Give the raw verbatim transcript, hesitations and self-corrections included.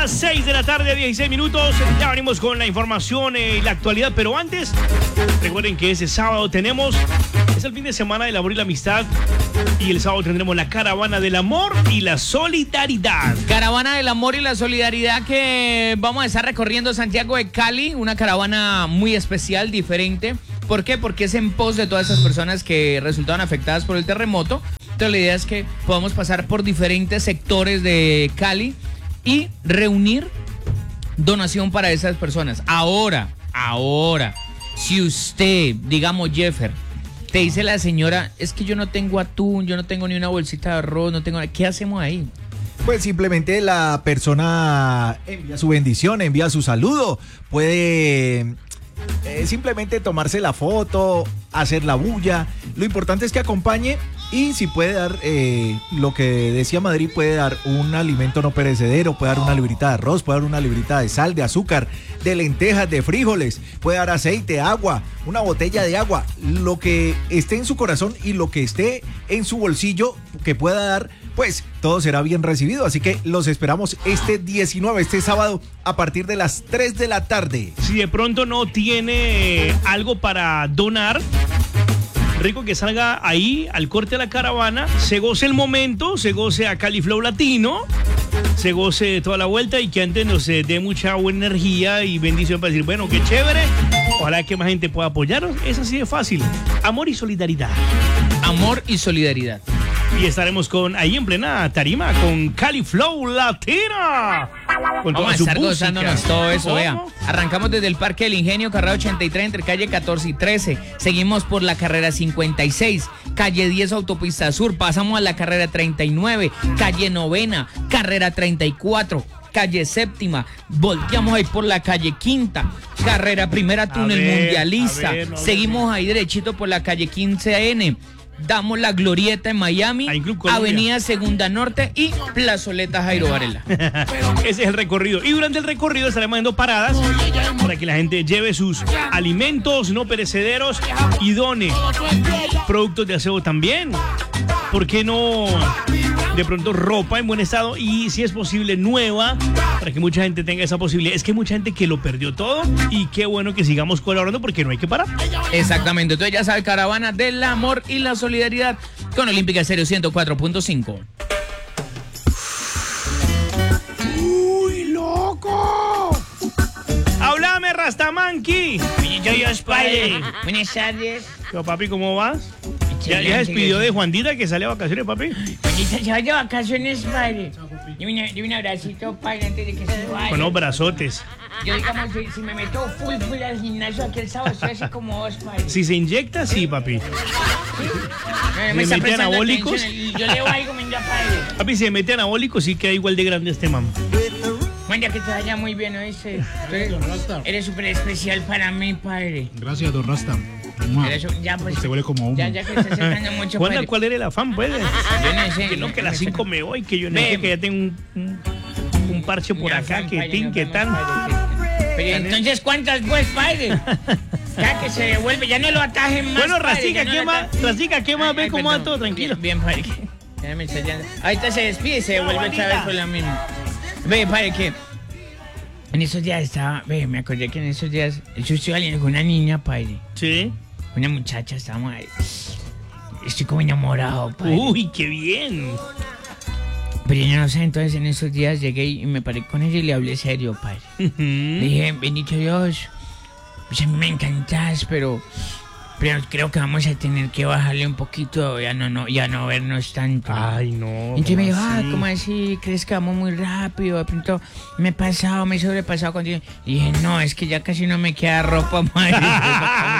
las seis de la tarde, dieciséis minutos. Ya venimos con la información y la actualidad, pero antes, recuerden que ese sábado tenemos, es el fin de semana del amor y la amistad, y el sábado tendremos la caravana del amor y la solidaridad. Caravana del amor y la solidaridad que vamos a estar recorriendo Santiago de Cali, una caravana muy especial, diferente. ¿Por qué? Porque es en pos de todas esas personas que resultaron afectadas por el terremoto. Entonces la idea es que podamos pasar por diferentes sectores de Cali y reunir donación para esas personas. Ahora, ahora, si usted, digamos Jeffer, te dice la señora, es que yo no tengo atún, yo no tengo ni una bolsita de arroz, no tengo nada, ¿qué hacemos ahí? Pues simplemente la persona envía su bendición, envía su saludo, puede eh, simplemente tomarse la foto, hacer la bulla. Lo importante es que acompañe y si puede dar, eh, lo que decía Madrid, puede dar un alimento no perecedero, puede dar una librita de arroz, puede dar una librita de sal, de azúcar, de lentejas, de frijoles, puede dar aceite, agua, una botella de agua, lo que esté en su corazón y lo que esté en su bolsillo que pueda dar, pues todo será bien recibido. Así que los esperamos este diecinueve, este sábado, a partir de las tres de la tarde. Si de pronto no tiene algo para donar, rico que salga ahí al corte de la caravana, se goce el momento, se goce a Cali Flow Latino, se goce toda la vuelta y que antes nos dé mucha buena energía y bendición para decir, bueno, qué chévere, ojalá que más gente pueda apoyarnos. Es así de fácil. Amor y solidaridad. Amor y solidaridad. Y estaremos con ahí en plena tarima con Cali Flow Latina. Con Vamos a estar música. gozándonos todo eso, ¿Cómo? vea. Arrancamos desde el Parque del Ingenio, carrera ochenta y tres, entre calle catorce y trece. Seguimos por la carrera cincuenta y seis, calle diez, autopista sur. Pasamos a la carrera treinta y nueve, calle novena, carrera treinta y cuatro, calle séptima. Volteamos ahí por la calle quinta, carrera primera, túnel ver, mundialista. a ver, no, Seguimos ahí derechito por la calle quince ene. Damos la glorieta en Miami, Avenida Segunda Norte y Plazoleta Jairo Varela. Ese es el recorrido. Y durante el recorrido estaremos haciendo paradas para que la gente lleve sus alimentos no perecederos y done productos de aseo también. ¿Por qué no de pronto ropa en buen estado y si es posible nueva, para que mucha gente tenga esa posibilidad? Es que hay mucha gente que lo perdió todo y qué bueno que sigamos colaborando porque no hay que parar. Exactamente, entonces ya sabe, caravana del amor y la solidaridad con Olímpica Estéreo ciento cuatro punto cinco. ¡Uy, loco! ¡Háblame, Rastamanqui! Yo, yo, padre. Buenas tardes. Yo, papi, ¿cómo vas? ¿Ya, ya despidió de Juandita que sale a vacaciones, papi? Juanita se va de vacaciones, padre. Dime un abracito, padre, antes de que se vaya. Con los brazotes. Yo, digamos, si, si me meto full, full al gimnasio aquel sábado, estoy así como vos, padre. Si se inyecta, sí, papi. Me, ¿Le está mete prestando anabólicos? atención y yo leo algo, venga, padre. Papi, si se mete anabólicos, sí queda igual de grande este mamá. Manda que te vaya muy bien, ¿oíste? Eres súper especial para mí, padre. Gracias, don Rasta. Eres, ya, pues, se huele como humo. Ya, ya que se acercan mucho, Juana, padre. ¿cuál era el afán, pues? Yo no sé. Que no, que a las cinco me voy, que yo no Ve. sé, que ya tengo un, un, un parche por Ya, acá, Juan, que padre, tin, nos que vemos, tan. padre. Pero entonces, ¿cuántas pues, padre? Ya que se devuelve, ya no lo atajen más. Bueno, padre, Racica, ya no ¿qué lo más? atajen. Racica, ¿qué más? Ay, Ve ay, cómo va perdón. todo, tranquilo. Bien, bien, padre. que- Ya me está yendo. Ahorita se despide y se devuelve otra vez por la misma. Ve, padre, que en esos días estaba, ve, me acordé que en esos días yo estoy saliendo con una niña, padre. Sí. Una muchacha, estábamos ahí. Estoy como enamorado, padre. Uy, qué bien. Pero yo no sé, entonces en esos días llegué y me paré con ella y le hablé serio, padre. Le dije, bendito Dios, pues a mí me encantas, pero, pero creo que vamos a tener que bajarle un poquito, ya no, no, ya no vernos tanto. Ay, no. Entonces me dijo, ¿cómo ah, así? ¿cómo así? ¿Crees que vamos muy rápido? De pronto me he pasado, me he sobrepasado contigo. Y dije, no, es que ya casi no me queda ropa, madre.